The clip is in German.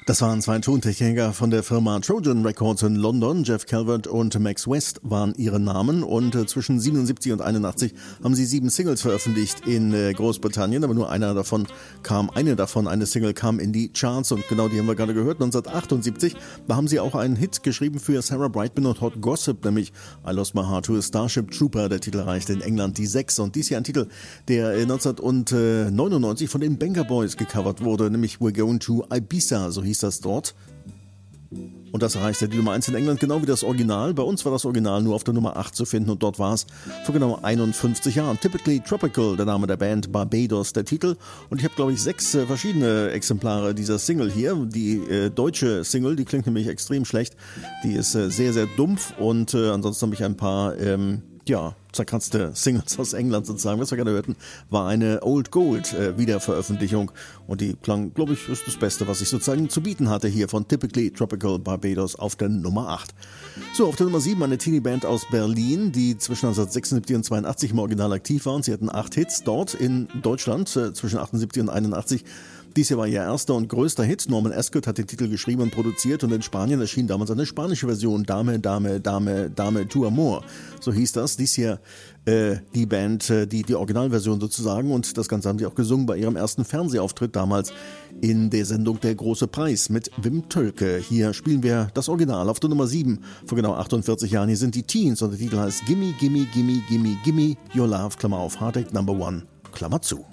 Das waren zwei Tontechniker von der Firma Trojan Records in London. Jeff Calvert und Max West waren ihre Namen und zwischen 77 und 81 haben sie 7 Singles veröffentlicht in Großbritannien, aber nur eine davon, eine Single kam in die Charts und genau die haben wir gerade gehört. 1978, da haben sie auch einen Hit geschrieben für Sarah Brightman und Hot Gossip, nämlich I Lost My Heart to a Starship Trooper. Der Titel erreichte in England die 6 und dies hier ein Titel, der 1999 von den Benga Boys gecovert wurde, nämlich We're Going to Ibiza, so hieß das dort. Und das erreichte die Nummer 1 in England, genau wie das Original. Bei uns war das Original nur auf der Nummer 8 zu finden und dort war es vor genau 51 Jahren. Typically Tropical, der Name der Band, Barbados der Titel. Und ich habe, glaube ich, 6 verschiedene Exemplare dieser Single hier. Die deutsche Single, die klingt nämlich extrem schlecht. Die ist sehr, sehr dumpf und ansonsten habe ich ein paar zerkratzte Singles aus England sozusagen. Was wir gerade hörten, war eine Old Gold Wiederveröffentlichung und die klang, glaube ich, ist das Beste, was ich sozusagen zu bieten hatte hier von Typically Tropical Barbados auf der Nummer 8. So, auf der Nummer 7 eine Teenie-Band aus Berlin, die zwischen 1976 und 82 im Original aktiv war und sie hatten 8 Hits dort in Deutschland zwischen 78 und 81. Dies hier war ihr erster und größter Hit. Norman Ascot hat den Titel geschrieben und produziert und in Spanien erschien damals eine spanische Version, Dame, Dame, Dame, Dame, tu Amor. So hieß das. Dies hier die Band, die Originalversion sozusagen und das Ganze haben sie auch gesungen bei ihrem ersten Fernsehauftritt damals in der Sendung Der große Preis mit Wim Tölke. Hier spielen wir das Original auf der Nummer 7 vor genau 48 Jahren. Hier sind die Teens und der Titel heißt Gimme, Gimme, Gimme, Gimme, Gimme Your Love, Klammer auf, Heartache Number 1, Klammer zu.